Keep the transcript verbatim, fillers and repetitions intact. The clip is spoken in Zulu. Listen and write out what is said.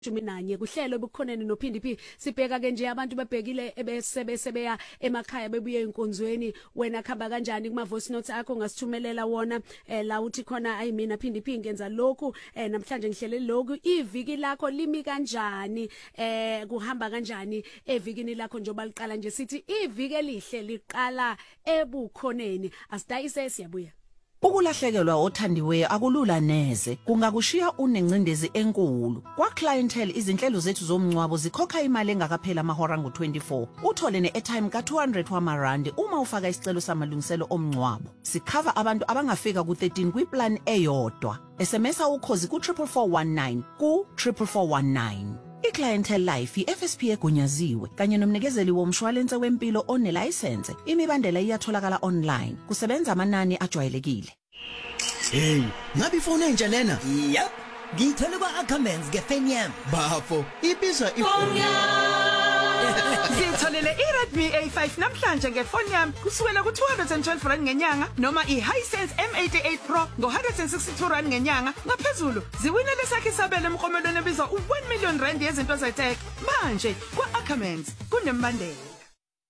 Jumi nanye kuhlelo bukhoneni nophindi phi sibheka ke nje abantu bebhekile ebesebe sebeya emakhaya bebuye inkonzweni wena khamba kanjani kuma voice notes akho ngasithumelela wona eh, la uthi khona ayi mina phindi phi ngenza lokhu eh, namhlanje ngihlele lokhu iviki lakho limi kanjani eh kuhamba kanjani evikini lakho njoba liqala nje sithi iviki elihle liqala ebukhoneni asidayise siyabuya. Ukulahlekelwa othandiweyo akulula neze kungakushiya unencindezi enkulu kwa clientele izinhlelo zethu zomncwabo zikhokha imali engakaphela amahora ngo twenty-four uthole ne airtime ka two hundred wamarandi uma ufaka isicelo samalungiselo omncwabo sikhava abantu abangafika ku thirteen kwiplan eyodwa SMS ukhozi ku four four one nine ku four four one nine iClientele Life iF S P egunyaziwe kanye nomnikezeli womshwalense wempilo onelicense imibandela iyatholakala online kusebenza amanani ajwayelekile. Hey, ngabe ifone entsha lena? Yep. Ngithole kwa Ackermans ngeFenium. Bafo, ibiza ifone. Ngitholele iRedmi A five namhlanje ngefoni yami kusukela ku two hundred twelve rand ngenyanga noma iHisense M eighty-eight Pro ngo one hundred sixty-two rand ngenyanga ngaphezulu ziwinele sakhe isabelo emqomelweni ebizwa u one million rand yezinto zetech manje kwa Ackermans kunembandela.